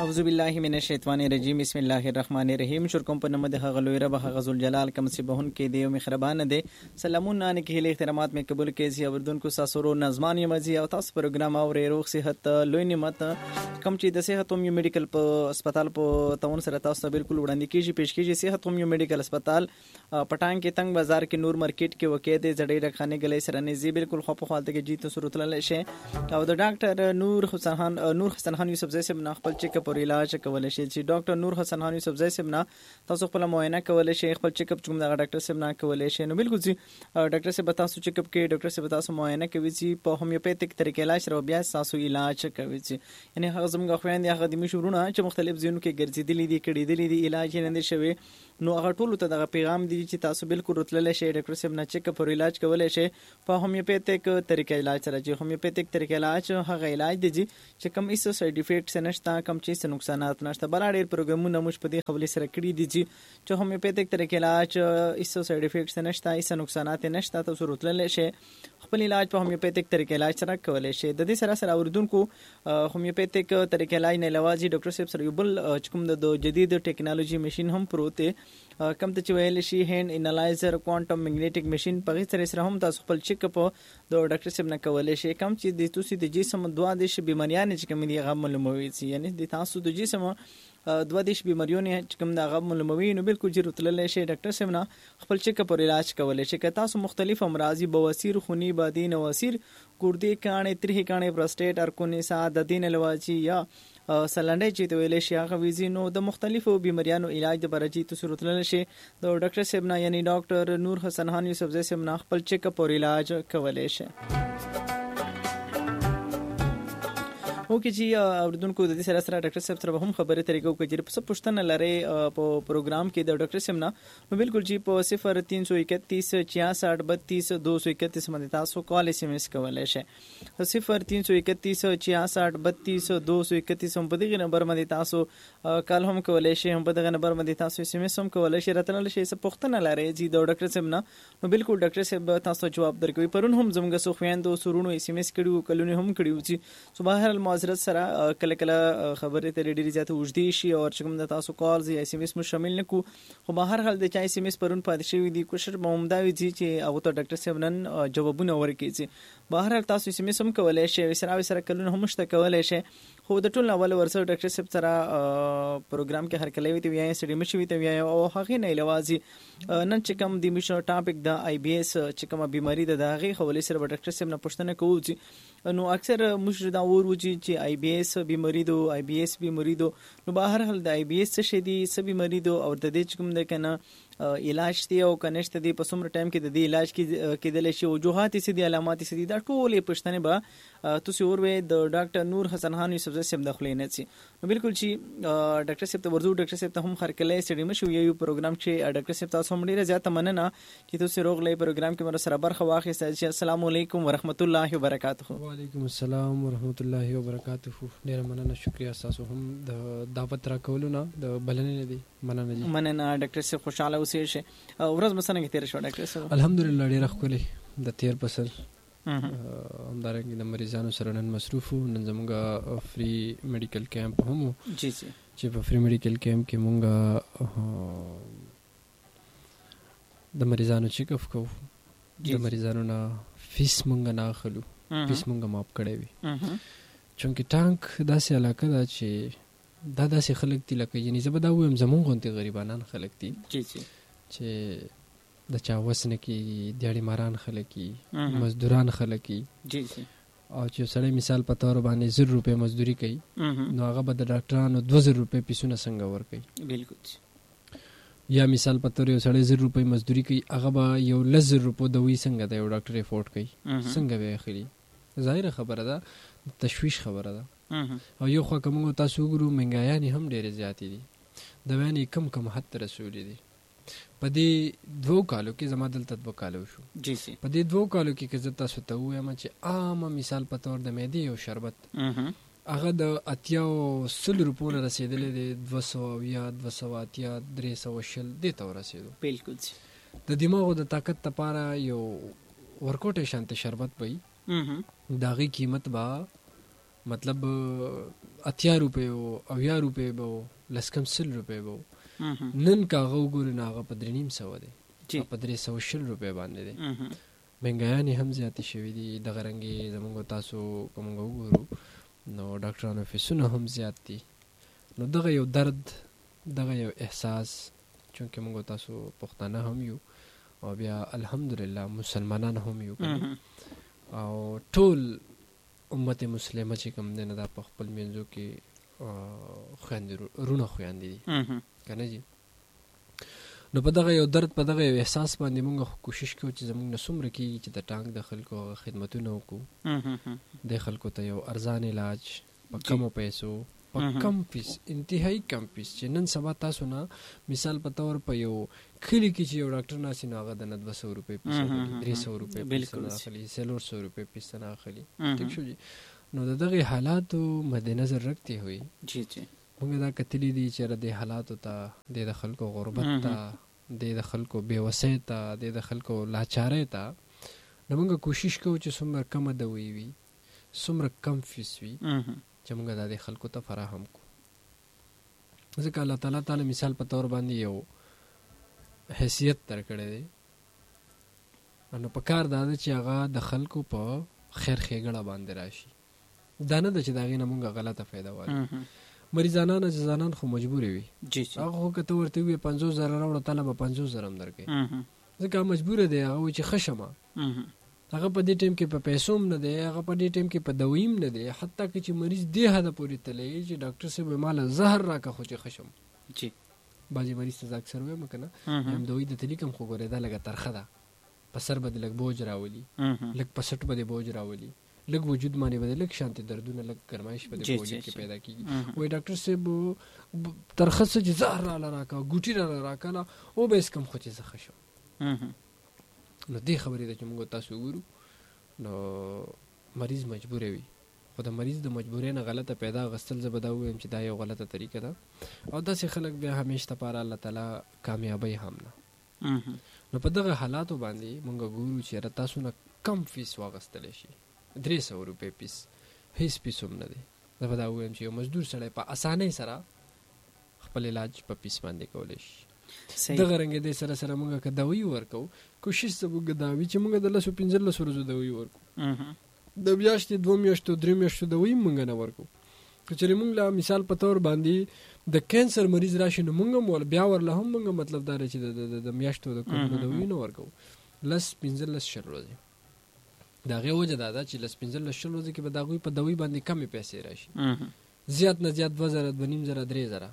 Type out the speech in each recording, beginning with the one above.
اعوذ بالله من الشیطان الرجیم بسم الله الرحمن الرحیم شروع کوم په نوم د هغه لوی رب هغه ذل جلال کوم چې بهون کې دی او مهربان دی سلامونه نه کې له احترامات مې قبول کې زی اوردونکو ساسورو نظمان یمزي او تاسو پروګرام او روغ صحت لوی نعمت کوم چې د صحت هم میډیکل په هسپتال په تاون سره تاسو بالکل وړاندې کیږي پیش کیږي صحت هم میډیکل هسپتال پټان کې تنگ بازار کې نور مارکیټ کې وکې د زړې رخانه غلې سره نه زی بالکل خو په حالت کې جیت صورت للی شي او د ډاکټر نور حسن خان یوسف زئی صاحب خپل چیک اپ او علاج کولای شي چې ډاکټر نور حسن خان یوسف زئی صاحب تاسو خپل معاینه کولای شي خپل چیک اپ کوم د ډاکټر صاحب نه کولای شي نو بالکل جی ډاکټر صاحب تاسو چیک اپ کې ډاکټر صاحب تاسو معاینه کوي چې په هومیوپیتیک طریقې علاج سره بیا تاسو علاج کوي چې یعنی هغه زموږ خويندې هغه د مشورونه چې مختلف ځینو کې ګرځېدلې دي کړېدلې دي علاج نه دي شوی نو هغه ټول ته دغه پیغام دی چې تاسو بالکل راتللی شئ ډاکټر صاحب نه چیک اپ او علاج کولای شئ په هومیوپیتیک طریقې علاج سره چې هومیوپیتیک طریقې علاج هغه علاج دی چې کوم هیڅ سایډ افیکټس نشته کوم چې نقصانات نشته بل ډېر پروګرامونه موږ په دې خبرې سره کړی دي چې هومیوپیتیک طریقې علاج هیڅ سایډ افیکټس نشته هیڅ نقصانات نشته تاسو راتللی شئ خپل علاج په هومیوپیتیک طریقې علاج سره کولای شئ د دې سره اوردونکو هومیوپیتیک طریقې علاج نه علاوه ډاکټر صاحب سره یو بل کوم د جدید ټیکنالوژي ماشين هم پروت کم ته چې ویل شي هند انالایزر کوانټم میګنیټک ماشين په غیر سره هم تاسو خپل چیک اپ د ډاکټر صاحب نه کولای شئ کم چې د توسي د جسم دوه د شی بیماریان چې کوم دي هغه معلوموي یعنی د تاسو د جسم دوه دیش بیماریونه چې کوم دا غو معلوموي نو بالکل جرو تللی شي ډاکټر صاحب نه خپل چیک اپ او علاج کولای شي که تاسو مختلف امراض بواسیر خونی بادی نواسیر ګردې کانې تریخ کانې پروستیټ ارکونیسا د دین لواچی یا سلنډي چې ویل شي هغه ویزي نو د مختلفو بیماریانو علاج د برجی ته صورت للی شي د ډاکټر صاحب نه یعنی ډاکټر نور حسن خان یوسف زئی صاحب نه خپل چیک اپ او علاج کولای شي اوکې جی اوردونکو د دې سره ډاکټر صاحب سره هم خبرې طریقو کې چې په پښتنه لري په پروګرام کې د ډاکټر صاحب نو بالکل جی په 0331 66 32 231 باندې تاسو کال اس ام اس کولای شئ 0331 66 32 231 په دغه نمبر باندې تاسو کال هم کولای شئ هم په دغه نمبر باندې تاسو اس ام اس هم کولای شئ راتلل شي څه پښتنه لري جی د ډاکټر صاحب نو بالکل ډاکټر صاحب تاسو جواب درکوي پرون هم زموږ سو خويندو سرونو اس ام اس کړیو کلونه هم کړیو چې صبح معذرت سره کله کله خبرې ته ډېری زیاته وجدي شي او چې کوم د تاسو کالز یا اس ام اس مو شامل نکو خو به هر حال د چا اس ام اس پرون پاتې شوی دی کوشش مومدا وی چې هغه ته ډاکټر صاحب نن جوابونه ورکړي چې به هر حال تاسو اس ام اس هم کولای شئ سره کلونه هم شته کولای شئ خو د ټول اول ورسره ډاکټر صاحب سره پروګرام کې هر کله وی ته وایي سړي مشوي ته وایي او هغه نه لوازي نن چې کوم د میشن ټاپک د آی بي اس چې کومه بیماری ده د هغه حواله سره ډاکټر صاحب نه پوښتنه کوو چې نو اکثر مشر دا ورو چې آی بي اس بیماری دو آی بي اس بیماری دو نو به هر حال د آی بي اس څه شي دي څه بیماری دو او د دې کوم د کنه علاج دی او کنيشت دی په څومره ټایم کې د دې علاج کې د لشي وجوهات سي دي علامات سي دي دا ټولې پښتنه به تاسو اوروي د ډاکټر نور حسن خان یوسف زئی صاحب داخلي نه سي نو بالکل چې ډاکټر صاحب ته ورزو ډاکټر صاحب ته هم خرکلې سړي مشو یو پروګرام چې ډاکټر صاحب تاسو هم ډیره زیاته مننه چې تاسو روغلې پروګرام کې مر سره برخه واخیسته چې السلام علیکم ورحمت الله وبرکاته وعلیکم السلام ورحمت الله وبرکاته ډیره مننه شکریا تاسو هم د دعوت را کولونه د بلنې دي مننه ډاکټر صاحب خوشاله اوسئ شي ورځ مسنه کې تیر شو ډاکټر صاحب الحمدلله ډیره ښکلې د تیر فصل همدارنګه د مریضانو سره نن مصروف نن زموږ فری میډیکل کیمپ هم جی جی چې په فری میډیکل کیمپ کې مونږ د مریضانو چیک اپ کوو د مریضانو نه فیس مونږ نه اخلو فیس مونږ ماپ کړی وي چونکه ټانک داسې علاقه ده چې دا داسې خلک دي لکه یعنی زه به دا وایم زمونږ غونډې غریبانان خلک دي جی جی چې د چا وسنه کې دیاړي ماران خلک مزدوران خلک جی جی او چې سړی مثال په تور باندې 100 روپے مزدوري کوي نو هغه به د ډاکټرانو 2000 روپے پیسونه څنګه ورکوي بالکل یا مثال په تور یو سړی 100 روپے مزدوري کوي هغه به یو 1000 روپے د وی څنګه د یو ډاکټر افورد کوي څنګه به اخلي ظاهر خبره ده تشویش خبره ده او یو خو کوم تاسو ګورو منګایان هم ډېر زیات دي د باندې کم حد رسولي دي په دې 2 کالو کې زما دلته 2 کالو شو جی سي په دې 2 کالو کې چې تاسو ته وایم چې عام مثال په تور د معدې او شربت هغه د 80 روپو نه رسیدلې د 200 یا 280 300 دې ته رسیدو بالکل د دماغو د طاقت لپاره یو ورکوټ شانت شربت وي داغي قیمت با مطلب 80 روپۍ او 80 روپۍ به لس کم 100 روپۍ به نن کاغه وګورې نو هغه په 350 دی په 320 روپۍ باندې دی مهنګایانې هم زیاتې شوي دي دغه رنګې زموږ تاسو که موږ وګورو نو ډاکټرانو فیسونه هم زیات دي نو دغه یو درد دغه یو احساس چونکې موږ تاسو پښتانه هم یو او بیا الحمدلله مسلمانان هم یو او ټول امت مسلمه چې کوم دی نه دا په خپل منځو کې خویندې رونه خویندې دي که نه جي نو په دغه یو درد په دغه یو احساس باندې موږ کوشش کوو چې زموږ نه څومره کېږي چې د ټانک د خلکو هغه خدمتونه وکړو د خلکو ته یو ارزان علاج په کمو پیسو په کم فیس انتهایی کم فیس چې نن سبا تاسو نه مثال په طور په یو کلي کې چې یو ډاکټر ناسي نو هغه د 200 روپۍ فیس اخلي 300 روپۍ فیس نه اخلي 400 روپۍ فیس نه اخلي ټیک شو جی نو دغه حالاتو مد نظر رکھتے ہوئے جی جی موږ دا کتلی دي چې د حالاتو ته د خلکو غربت ته د خلکو بیوسۍ ته د خلکو لاچارۍ ته نو موږ کوشش کوو چې څومره کمه دوی وي څومره کم فیس وي چې موږ دا د خلکو ته فراهم کو ځکه الله تعالی مثال په تور باندې یو حیثیت درکړی دی نو په کار دا ده چې هغه د خلکو په خیر ښېګړه باندې راشي دا نه ده چې د هغې نه موږ غلطه فایده واخلو مریضانان اجزانان خو مجبورې وي هغه خو که ته ورته ووایې 50,000 راوړه تاله به 50,000 هم درکوي ځکه مجبوره دی هغه وایي چې ښه شمه هغه په دې ټایم کې په پیسو هم نه دی هغه په دې ټایم کې په دوی هم نه دی حتی که چې مریض دې حده پورې تللی چې ډاکټر صاحب ماله زهر راکړه خو چې ښه شم بعضې مریض ته زه اکثر وایم که نه یم دوی درته لیکم خو ګورې دا لږه ترخه ده په سر به دې لږ بوج راولي لږ په سټ به دې بوج راولي لږ وجود باندې به لږ شانتې دردونه لږ ګرمایش به د وجود کې پیدا کېږي وایي ډاکټر صاحب ترخه څه چې زهر راله راکړه ګوټي راله راکړه او به یې څکم خو چې زه ښه شم نو دې خبرې ده چې موږ تاسو وګورو نو مریض مجبوره وي خو د مریض د مجبورۍ نه غلطه پیدا اخیستل زه به دا ووایم چې دا یو غلطه طریقه ده او داسې خلک بیا همیش دپاره الله تعالی کامیابی هم نه نو په دغه حالاتو باندې موږ ګورو چې یاره تاسو نه کم فیس واخیستلی شي 300 روپۍ فیس هیڅ فیس هم نه دی زه به دا ووایم چې یو مزدور سړی په اسانۍ سره خپل علاج په فیس باندې کولی شي دغه رنګې دې سره سره موږ که دوی ورکو کوشش زموږ دا وي چې موږ د 15 ورځو دوی ورکو د میاشتې 2 میاشتو 3 میاشتو دوی موږ نه ورکو که چېرې موږ له مثال په طور باندې د کینسر مریض راشي نو موږ هم بیا ورله هم موږ مطلب دا دی چې د میاشتو د کومو دوی نه ورکو 15 شل ورځې د هغې وجه دا ده چې 15 شل ورځې کې به د هغوی په دوی باندې کمې پیسې راشي زیات نه زیات 2,000 2,500 3,000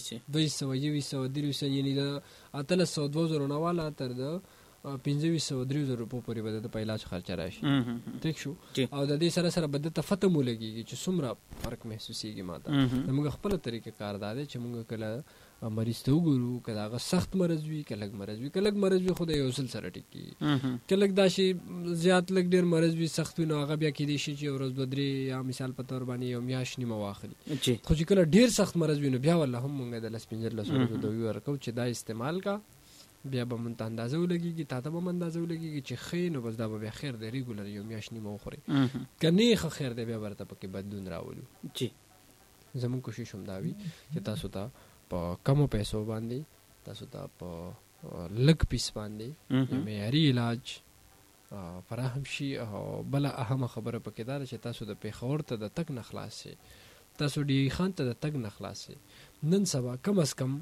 200 300 یعنې د 1800 2000 نه والا تر د 1500 3,000 روپو پورې به د په علاج خرچه راشي ټیک شو او د دې سره سره به دته فتح مو لګېږي چې څومره فرق محسوسېږي ما ته زموږ خپله طریقه کار دا دی چې موږ کله مریض ته وګورو که د هغه سخت مرض وي که لږ مرض وي که لږ مرض وي خو د یو ځل سره ټیک کېږي که لږ داسې زیات لږ ډېر مرض وي سخت وي نو هغه بیا کېدای شي چې یو ورځ 2-3 یا مثال په طور باندې یو میاشت نیمه واخلي خو چې کله ډېر سخت مرض وي نو بیا والله هم موږ د 15 ورځو دوی ورکوو چې دا استعمال کا بیا به مونږ ته اندازه ولګېږي تا ته به هم اندازه ولګېږي چې ښه نو بس دا به بیا خیر دی ریګولر یو میاشت نیمه وخورئ که نه یې ښه خیر دی بیا به راته پکې بدلون راولو زموږ کوشش هم دا وي چې تاسو ته په کمو پیسو باندې تاسو ته په لږ پیس باندې یو معیاري علاج فراهم شي او بله اهمه خبره پکې دا ده چې تاسو د پېښور ته د تګ نه خلاص شئ تاسو ډي خان ته د تګ نه خلاص شئ نن سبا کم از کم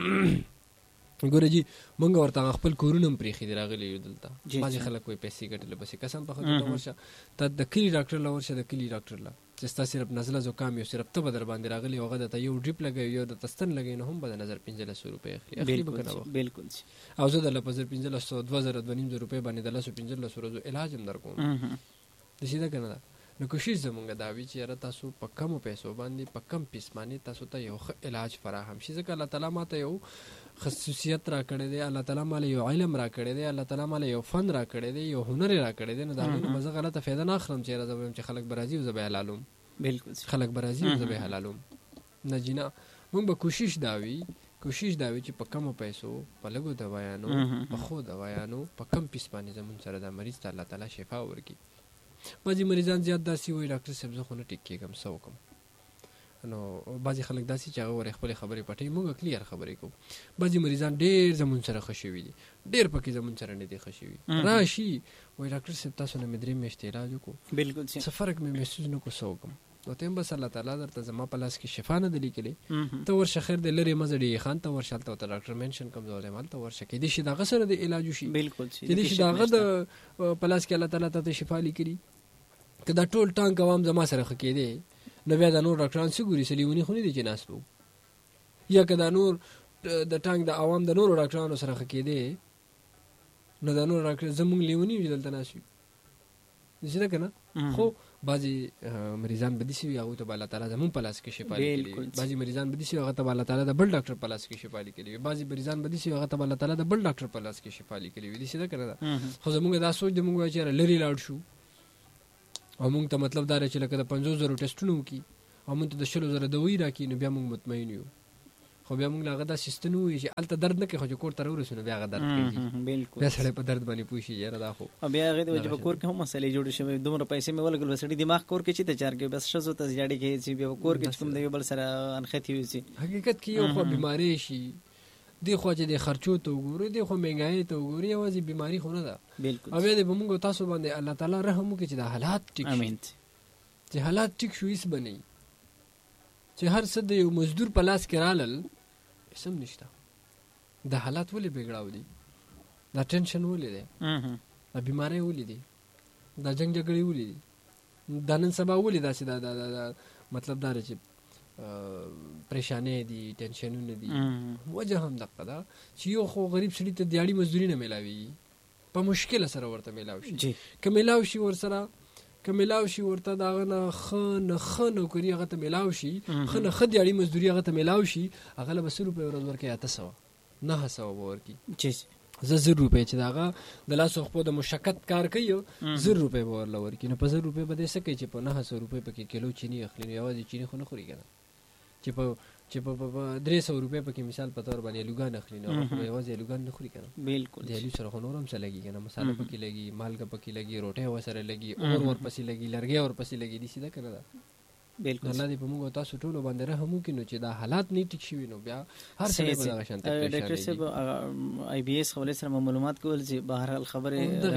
ګوره جي مونږ ورته خپل کورونه هم پرېښي دي راغلي یو دلته بعضې خلک وایي پیسې ګټلې بسې قسم په خدای ته ورشه ته د کلي ډاکټر له ورشه د کلي ډاکټر له چې ستا صرف نزله زکام یو صرف ته به در باندې راغلي هغه درته یو ډریپ لګوي یو درته ستن لګوي نو هم به د نظر 1500 روپۍ اخلي به که نه بلکل او زه درله په 1500 2000 2,500 روپۍ باندې د 15 ورځو علاج هم در کوم داسې ده که نه ده نو کوشش زمونږ دا وي چې یاره تاسو په کمو پیسو باندې په کم پیس باندې تاسو ته یو ښه علاج فراهم شي ځکه الله تعالی ما ته یو خصوصیت را کړی دی الله تعالی ماله یو علم را کړی دی الله تعالی ماله یو فن را کړی دی یو هنر را کړی دی نو د هغې نه به زه غلطه فایده نه اخلم چې یاره زه به وایم چې خلک به راځي او زه به یې حلالوم بلکل خلک به راځي او زه به یې حلالوم نه جي نه مونږ به کوشش دا وي چې په کمو پیسو په لږو دوایانو په ښو دوایانو په کم پیس باندې زمونږ سره دا مریض ته الله تعالی شفا ورکړي بعضې مریضان زیات داسې وایي ډاکټر صاحب زه خو نه ټیک کېږم څه وکړم. نو بعضې خلک داسې چې هغه ورې خپلې خبرې پټوي، موږ کلیر خبرې کوو. بعضې مریضان ډېر زمون سره ښه شوي دي، ډېر پکې زمون سره نه دي ښه شوي، راشي وایي ډاکټر صاحب تاسو نه مې 3 میاشتې علاج وکړو، بالکل څه فرق مې محسوس نه کړو، څه وکړم. نو ته هم بس الله تعالی درته زما په لاس کې شفا نه ده لیکلې، ته ورشه خیر دی لرې مه ځړې خان ته ورشه، هلته ورته ډاکټر مینشن کمزوری یم، هلته ورشه کېدای شي د هغه سره د علاج وشي، بالکل کېدای شي د هغه د په لاس کې الله تعالی ته شفا لیکلي. که دا ټول ټانک عوام زما سره ښه کېدی نو بیا دا نور ډاکټران څه ګوري، سلیوني خو نه دي چې ناست وو. یا که دا نور د ټانک د عوام د نورو ډاکټرانو سره ښه کېدی نو دا نور ډاکټر زمونږ لیوني وي دلته ناست وي، داسې ده که نه. خو بعضې مریضان به داسې وي هغوی ته به الله تعالی زمونږ په لاس کې شفا لیکلي وي، بعضې مریضان به داسې وي هغه ته به الله تعالی د بل ډاکټر په لاس کې شفا لیکلي وي، بعضې مریضان به داسې وي هغه ته به الله تعالی د بل ډاکټر په لاس کې شفا لیکلي وي، داسې ده که نه ده. خو زمونږ دا سوچ د مونږ وایي چې یاره لرې لاړ شو او مونږ ته مطلب دا دی چې لکه د 50,000 ټسټونه وکړي او مونږ ته د 100,000 دوایي راکړي نو بیا مونږ مطمئن یو. خو بیا مونږ له هغه داسې ستنه ووایي چې هلته درد نه کوي خو چې کور ته راورسو نو بیا هغه درد کوي، بالکل بیا سړی په درد باندې پوه شي یاره دا خو. او بیا هغې د وجې په کور کې هم مسلې جوړې شوې، دومره پیسې مې ولګول به سړي دماغ کور کې چې ته چار کوي، بس ښځو ته زیاړې کوي چې بیا په کور کې چې کوم د یو بل سره انښتې وسي. حقیقت کې یو خوا بیمارۍ شي، دې خوا چې د خرچو ته وګورو، دې خوا مهنګایۍ ته وګورو، یوازې بیماري خو نه ده. بالکل. او بیا دې به مونږ تاسو باندې الله تعالی رحم وکړي چې دا حالات ټیک شي، امین. چې حالات ټیک شو هېڅ به نه وي، چې هر څه د یو مزدور په لاس کې رالل هېڅ هم نشته. دا حالات ولې بګړاو دي، دا ټینشن ولې دی، دا بیمارۍ ولې دي، دا جنګ جګړې ولې دي، دا نن سبا ولې داسې دا مطلب دا دی چې پریشانۍ دي، ټینشنونه دي. وجه هم دقه ده چې یو خو غریب سړي ته دیاړي مزدوري نه میلاوي، په مشکله سره ورته میلاو شي، که میلاو شي ورسره، که میلاو شي ورته د هغه نه ښه نوکري هغه ته میلاو شي، ښه نه ښه دیاړي مزدوري هغه ته میلاو شي، هغه له به 100 روپۍ ورځ ورکوي، 800 900 به ورکړي. زه 1000 روپۍ چې د هغه د لاسو خپو د مشقت کار کوي 1000 روپۍ به ورله ورکړي. نو په 1000 روپۍ به دې څه کوي چې په 900 روپۍ پکې کیلو چیني اخلي، نو یوازې چیني خو نه خوري که نه، چې په 300 روپۍ پکې مثال په طور باندې الوګان اخلي، نو هغه خو یوازې الوګان نه خوري که نه، بالکل. د الو سره خو نور هم څه لګي که نه، مساله پکې لګي، مالګه پکې لګي، روټۍ ورسره لګي، اور ورپسې لګي، لرګی ورپسې لګي، داسې ده که نه ده. بالکل. الله دې په موږ او تاسو ټولو باندې رحم وکړي، نو چې دا حالات نه ټیک شوي نو بیا هر سړی به دغه شانته پریشانېږي. ډاکټر صاحب IBS حوالې سره معلومات کول چې بهرحال خبرې همدغې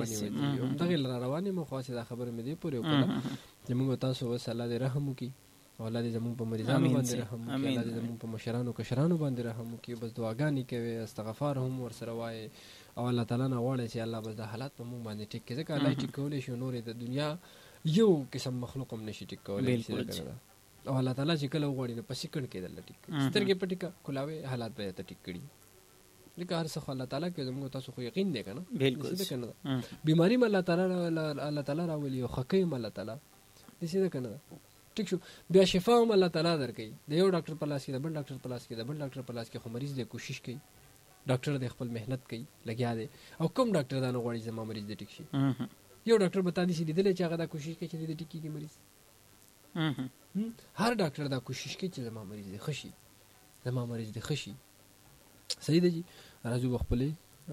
له روانې یم، خو هسې دا خبره مې دې پورې وکړله چې موږ او تاسو اوس الله دې رحم وکړي او الله دې زمونږ په مریضانو باندې رحم وکړي، الله دې زمونږ په مشرانو کشرانو باندې رحم وکړي. بس دعاګانې کوي، استغفار هم ورسره وایي او الله تعالی نه غواړي چې الله بس دا حالات په موږ باندې ټیک کړي، ځکه الله یې ټیک کولی شي، نور د دنیا یو قسم مخلوق هم نشي ټیک کولی. او الله تعالی چې کله وغواړي نو په سکند کې درله ټیک کړي، سترګې پټې کړه کولاوې حالات به ته ټیک کړي، ځکه هر څه خو الله تعالی کې زموږ تاسو خو یقین دی که نه، بالکل ده که نه ده. بیماري م الله تعالی راولي او ښه کوي م الله تعالی، داسې ده که نه ده. ټیک شو، بیا شفا هم الله تعالی درکوي، د یو ډاکټر په لاس کې، د بل ډاکټر په لاس کې، د بل ډاکټر په لاس کې، خو مریض دی کوشش کوي، ډاکټر دی خپل محنت کوي، لګیا دی، او کوم ډاکټر دا نه غواړي زما مریض دی ټیک شي. یو ډاکټر به تا داسې لیدلی چې هغه دا کوشش کوي چې د ټیک کېږي مریض، هر ډاکټر دا کوشش کوي چې زما مریض دی ښه شي، زما مریض دی ښه شي. صحیح ده جي، راځو به خپلې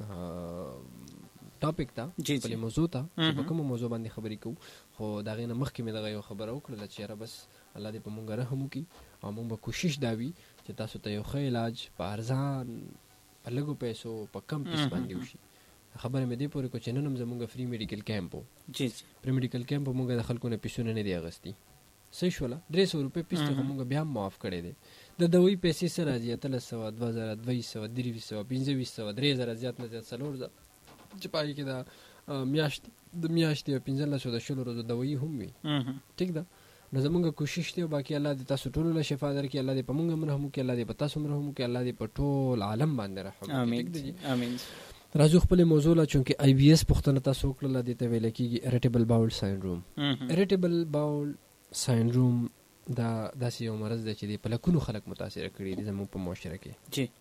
ټاپک ته، خپلې موضوع ته، چې په کومه موضوع باندې خبرې کوو. خو د هغې نه مخکې مې دغه یو خبره وکړله چې یاره بس الله دې په مونږ رحم وکړي او مونږ به کوشش دا وي چې تاسو ته یو ښه علاج په ارزان، په لږو پیسو، په کم پیس باندې وشي. خبره مې دې پورې کړو چې نن هم زمونږ فری میډیکل کیمپ و، فری میډیکل کیمپ مونږ د خلکو نه پیسونه نه دي اخیستي، صحیح شوله، 300 روپۍ پیس ته خو مونږ بیا هم معاف کړی دی. د دوایي پیسې څه راځي 1300 2000 2200 2300 2500 3000 زیات نه زیات 4000 چې په هغې کې د میاشتې 1500 د 20 ورځو دوایي هم وي، ټیک ده. نو زمونږ کوشش دی او باقي الله دې تاسو ټولو له شفا درکړي، الله دې په مونږ هم رحم وکړي، الله دې په تاسو هم رحم وکړي، الله دې په ټول عالم باندې رحم وکړي. امین. راځو خپلې موضوع له، چونکې IBS پوښتنه تاسو وکړله، دې ته ویل کېږي اریټیبل باول ساینډروم. اریټیبل باول ساینډروم دا داسې یو مرض دی چې په لکونو خلک متاثره کړي دي زموږ په معاشره کې.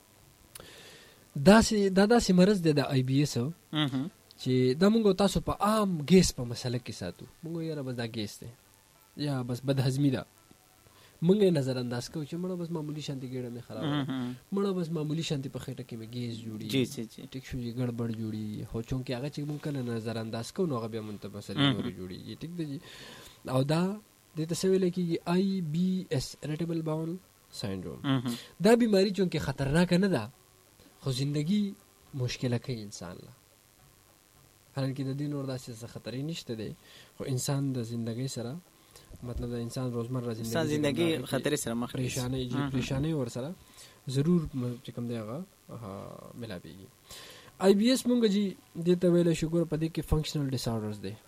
دا داسې مرض دی د IBS چې دا مونږ تاسو په عام ګیس په مسله کې ساتو، مونږ یاره بس دا ګیس دی یا بس بدهضمي ده، موږ یې نظر انداز کوو چې مړه بس معمولی شانتي ګېډه مې خرابه مړه بس معمولی شانتي په خېټه کې مې ګیس جوړي ټیک شو جی ګړبړ جوړي خو چونکې هغه چې موږ کله نظر انداز کوو نو هغه بیا مونږ ته مسلې نورې جوړېږي ټیک دی جی. او دا دې ته څه ویلی کېږي IBS irritable bowel syndrome. دا بیماری چونکې خطرناکه نه ده خو زندگی مشکله کوي انسان له، حالانکه د دې نور داسې څه خطرې نشته دی خو انسان د زندگی سره مطلب د انسان روزمره زندگی خطرې سره مخ پریشانۍ ور سره ضرور چې کوم دی هغه ملاویږي. IBS مونږ جی دې ته ویلی شو ګوره په دې کې فنکشنل ډس آرډرز دی،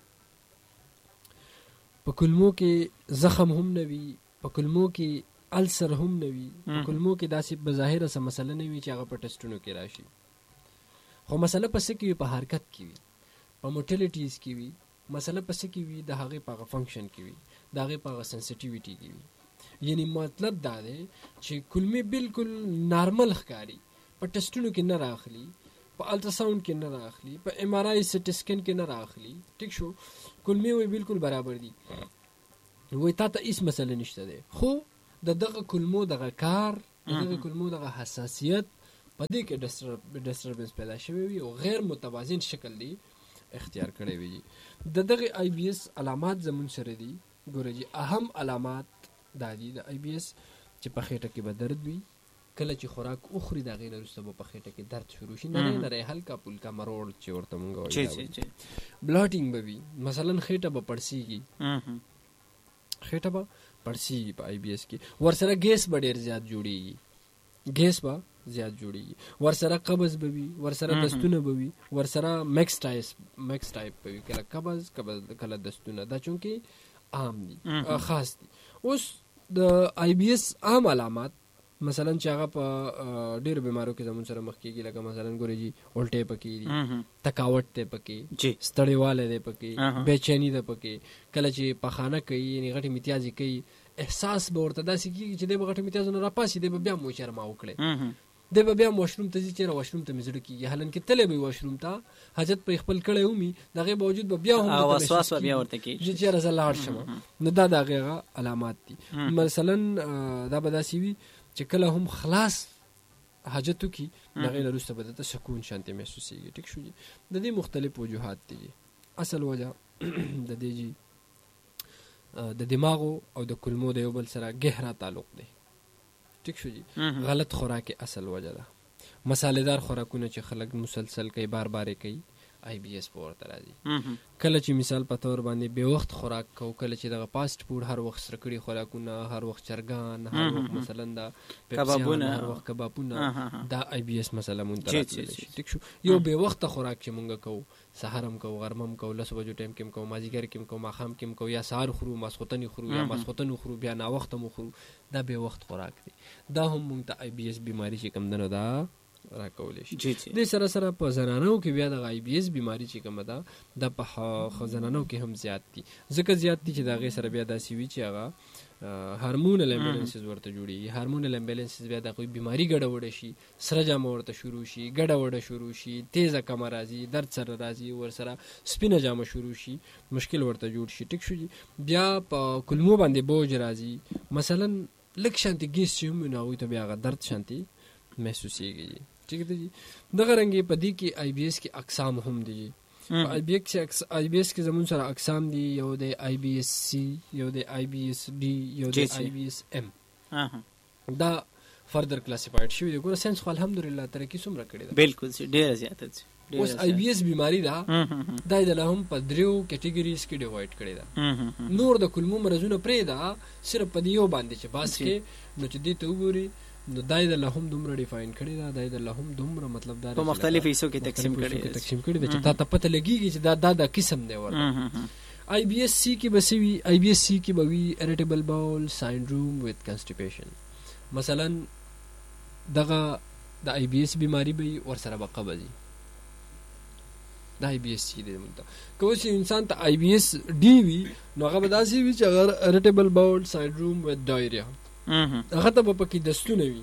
په کلمو کې زخم هم نه وي، په کلمو کې السر هم نه وي، په کلمو کې داسې بظاهره څه مسله نه وي چې هغه په ټسټونو کې راشي، خو مسله په څه کې وي؟ په حرکت کې وي، په موټیلیټیز کې وي، مسله په څه کې وي؟ د هغې په هغه فنکشن کې وي، د هغې په هغه سنسټیویټي کې وي. یعنی مطلب دا دی چې کلمې بالکل نارمل ښکاري، په ټسټونو کې نه راخلي، په الټراساوند کې نه راخلي، په MRI سټي سکین کې نه راخلي، ټیک شو، کلمې وی بالکل برابر دي، وی تا ته هیڅ مسله نشته دی، خو د دغه کلمو دغه کار، د دغه کلمو دغه حساسیت په دې کې ډسټربنس پیدا شوی وي او غیر متوازن شکل دی اختیار کړی وي. د دغه IBS علامات زمون سره دي ګوره جی، اهم علامات دا دي د IBS چې په خېټه کې به درد وي، کله چې خوراک اخوري د هغې نه وروسته به په خېټه کې درد شروع شي، نری نری هلکا پلکا مروړ چې ورته مونږ وایو، بلاټینګ به وي، مثلا خېټه به پړسیږي، خېټه به پړسیږي په IBS کې، ورسره ګیس به ډېر زیات جوړیږي، ګیس به زیات جوړیږي، ورسره قبض به وي، ورسره دستونه به وي، ورسره میکس ټایپ به وي، کله قبض کله دستونه، دا چونکې عام دي خاص دي. اوس د IBS عام علامات مثلا چې هغه په ډېرو بیمارو کې زمون سره مخ کېږي، لکه مثلا ګورې جي الټۍ پکې دي، تکاوټ دی پکې، ستړیوالی دی پکې، بېچیني ده پکې، کله چې پخانه کوي یعنې غټې میتیازې کوي احساس به ورته داسې کېږي چې دی به غټو میتیازو نه راپاسي، دی به بیا موچرما وکړی، دی به بیا واشروم ته ځي، چېرې واشروم ته مې زړه کېږي، حالانکې تللی به وي واشروم ته، حاجت پرې خپل کړی ومي، د هغې باوجود به بیا هم وسواس به بیا ورته کېږي چې چېرې زه لاړ شم. نو دا د هغې هغه علامات دي. مثلا دا به داسې وي چې کله هم خلاص حاجت وکړي د هغې نه وروسته به درته سکون شانتې محسوسېږي، ټیک شو جي. د دې مختلف وجوهات دي. اصل وجه د دې جي د دماغو او د کلمو د یو بل سره گهرا تعلق دی، ټیک شو جی. غلط خوراک اصل وجه ده، مساله‌دار خوراکونه چې خلک مسلسل کوي، بار بار کوي، IBS په ورته راځي. کله چې مثال په تور باندې بې وخت خوراک کوو، کله چې دغه فاسټ فوډ هر وخت سره کړي خوراکونه، هر وخت چرګان، هر وخت مثلا دا کبابونه، هر وخت کبابونه، دا IBS مسله مونږ ته راځي، ټیک شو. یو بې وخت خوراک چې مونږ کوو، سحر هم کوو، غرمه هم کوو، 10 بجو ټایم کې هم کوو، مازدیګر کې هم کوو، ماښام کې هم کوو، یا سهار خورو، ماسخوتن خورو، یا ماسخوتن خورو، بیا ناوخته مو خورو، دا بې وخت خوراک دی. دا هم مونږ ته IBS بیماری چې کوم دنو دا راکولی شي. دې سره سره په زنانو کې بیا د IBS بیماری چې کومه ده دا په زنانو کې هم زیات دي، ځکه زیات دي چې د هغې سره بیا داسې وي چې هغه هارمونل امبیلنسز ورته جوړېږي، هارمونل امبیلنسز بیا د هغوی بیماري ګډوډه شي، سره جامه ورته شروع شي، ګډوډه شروع شي، تیزه کمه راځي، درد سره راځي، ورسره سپینه جامه شروع شي، مشکل ورته جوړ شي، ټیک شو جي. بیا په کلمو باندې بوج راځي، مثلا لږ شانتې ګیس چې هم وي نو هغوی ته بیا هغه درد شانتې محسوسېږي، ټیک دی جي. دغه رنګې په دې کې IBS کې اقسام هم دي. IBS کې زمون سره اقسام دي، یو د IBS-C، یو د IBS-D، یو د IBS-M. دا فردر کلاسیفاید شوي دي. ګوره ساینس خو الحمدلله ترقي څومره کړې ده، بالکل ډېره زیاته ده. اوس IBS بیماری ده، دا یې د لا هم په 3 کیټګریز کې ډیوایډ کړې ده. نور د کلمو مرضونه پرېږده، صرف په دې یو باندې چې بحث کې نو چې دې ته وګوري نو دا یې د لا هم دومره ډیفاین کړې ده، دا یې د لا هم دومره مطلب دا په مختلفو حصو کې تقسیم کړې ده چې تا ته پته لګېږي چې دا د قسم دی ورته. IBS-C کې به څه وي؟ IBS-C کې به وي irritable bowel syndrome with constipation. مثلا دغه د IBS بیماری به ورسره به قبض وي، دا IBS-C دی. که اوس انسان ته IBS-D وي نو هغه به داسې وي چې هغه irritable bowel syndrome with diarrhea، هغه ته به پکې دستونه وي.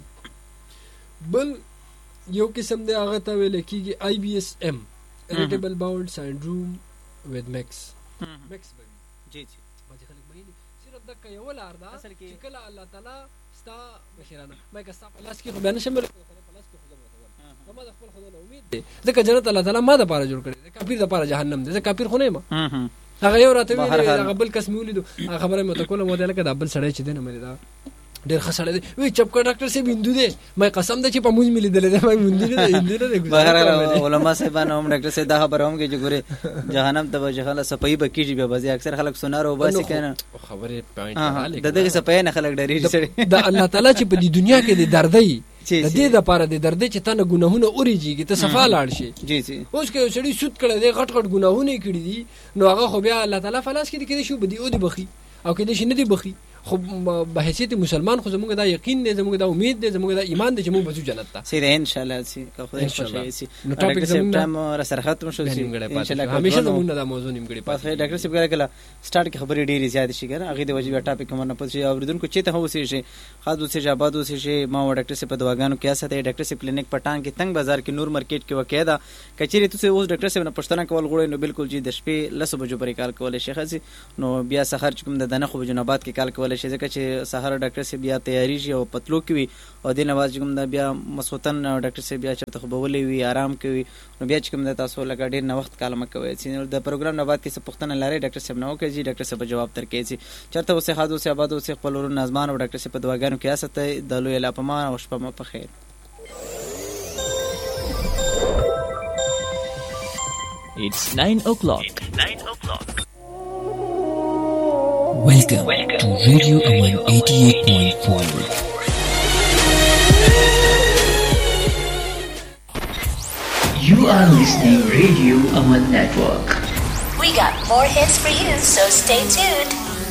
بل یو قسم دی، هغه ته ویل کېږي IBS-M، irritable bowel syndrome with mix به وي. بعضې خلک به صرف دغه یو لار ده اصل کې چې کله الله تعالی ستا بشیرانه مې که ستا په لاس کې خو بیا نشم په لاس کې خو ما د خپل خدای امید دی ځکه جنت الله تعالی ما د پاره جوړ کړی دی کافر د پاره جهنم دی ځکه کافر خو نه ما هغه یو راته ویل هغه بل کس مې ولیدو هغه خبره مې ته کوله مو ده لکه د بل سړی چې دی نه مې دا ډېر ښه سړی دی وی چپ کړ ډاکټر صاحب هندو دی مې قسم ده چې په موږ مې لیدل دی مې هندو نه هندو نه بهر علماء صاحبانو هم ډاکټر صاحب دا خبره هم کې چې ګوره جهنم ته وجهاله صفای بکیږي به بازي اکثر خلک سونار او باسي کنه خبره پوینټ د دغه صفای نه خلک ډریږي سړي د الله تعالی چې په دې دنیا کې د دردې د دې لپاره د دردې چې تنه ګناهونه اوريږي ته صفا لاړ شي جی جی اوس کې سړی سود کړي دی غټ غټ ګناهونه کړي دي نو هغه خو بیا الله تعالی فلاس کې شو بدی او دی بخي او کې دې شنه دی بخي خو به حیثیت مسلمان خو زموږ دا یقین دی زموږ دا امید دی زموږ دا ایمان دی چې موږ بچو جنت ته سیده ان شاء الله سي که خدای خوشاله سي نو ټاپک زموږ سره ختم شو سي ان شاء الله همیشه زموږ دا موضوع نیمګړی پاتې ډاکټر صاحب کله سٹارټ کې خبرې ډېری زیات شي ګره هغه د وجې ټاپک کومه نه پوښي اوریدونکو چې ته هوسي شي خاصو سي آباد وسي شي ما ډاکټر صاحب په دواګانو کې استه ډاکټر صاحب کلینیک پټان کې تنگ بازار کې نور مارکیټ کې وکیدا کچېری تاسو اوس ډاکټر صاحب نه پښتنه کول غوړې نو بالکل جی د شپې 10 بجو پرې کال کول شي خاصي نو بیا سحر کوم د دنه خو جنابات کې کال کول شي ځکه چې سحر ډاکټر صاحب بیا تیاری شي او پتلو کې وي او د نواز کوم د بیا مسوتن ډاکټر صاحب بیا چرته خبرولې وي آرام کوي نو بیا کوم د تاسو لګا ډیر نه وخت کالمه کوي چې د پروګرام نه بعد کې څه پښتنه لاري ډاکټر صاحب نو کوي ډاکټر صاحب جواب ترکې چې چرته وسه حادو سه آباد وسه خپل ورو نظمان او ډاکټر صاحب په دواګانو کې استه د لوی لاپما او شپه په خیر It's 9 o'clock. Welcome to Radio Aman 88.4. You are listening Radio Aman Network. We got more hits for you, so stay tuned.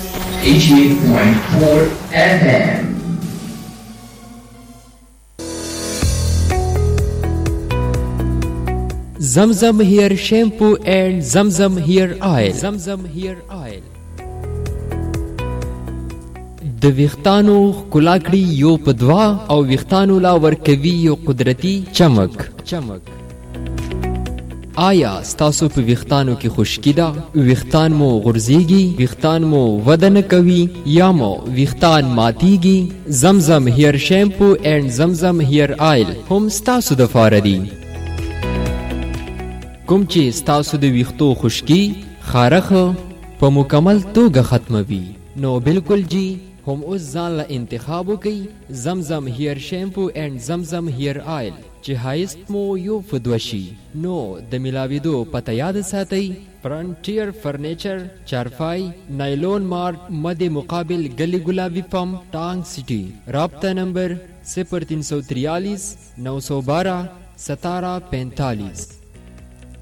88.4 FM. Zamzam Hair Shampoo and Zamzam Hair Oil. Zamzam Hair Oil. د ویختانو ښکلا کړي یو په دوا او ویختانو لا ورکوي یو قدرتی چمک. آیا ستاسو په ویختانو کې خشکی ده؟ ویختان مو غورځیږي؟ ویختان مو وده نه کوي یا مو ویختان ماتیږي؟ زمزم هیر شیمپو اینڈ زمزم هیر آیل هم ستاسو دپاره دي. کوم چې ستاسو د ویختو خشکی خارخه په مکمل توګه ختموي نو بالکل جی هم اوس ځان له انتخاب وکړئ زمزم هیر شیمپو اینڈ زمزم هیر آیل چې هایست مو یو فدوشي نو د ملاویدو پته یاد ساتئ فرنټیر فرنیچر چارپای نایلون مارٹ مد مقابل گلی گلابی پمپ ٹانگ سٹی رابطہ نمبر 0343 912 1745